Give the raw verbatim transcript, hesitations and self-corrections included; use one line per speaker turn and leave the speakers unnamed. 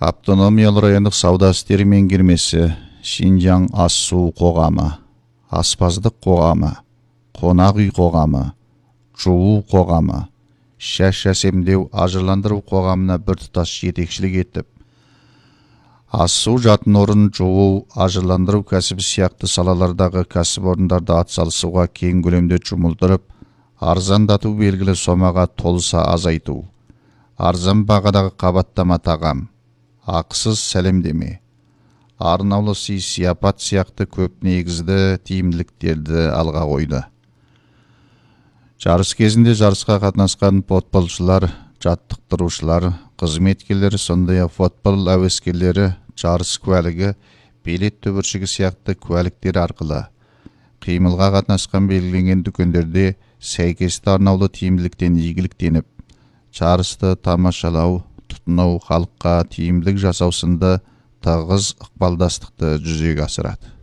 Автономиялы райондық сауда істері меңгермесі, Шинжаң ас-су қоғамы, аспаздық қоғамы, қонақ үй қоғамы, жуу қоғамы, шаш әсемдеу, ажырландыру қоғамына біртұтас жетекшілік етіп, ас-су, жатын орын, жуу, ажырландыру кәсібі сияқты салалардағы кәсіпорындарды атсалысуға кең көлемде жұмылдырып, арзандату белгілі сомаға толыса азайту, арзан бағадағы қабаттама тағам, ақысыз сәлемдеме, арнаулы сый сияпат сияқты көп негізді тиімділіктерді алға қойды. Жарыс кезінде жарысқа қатынасқан футболшылар, жаттықтырушылар, қызметкерлері, сондай-ақ футбол әуескерлері жарыс куәлігі, билет түбіршігі сияқты куәліктер арқылы қимылға қатынасқан белгіленген дүкендерде сәйкесті арнаулы тиімділіктен игіліктеніп, жарысты тамашалау, тұтыну, халыққа тиімділік жасау сынды тығыз ықпалдастықты жүзеге асырады.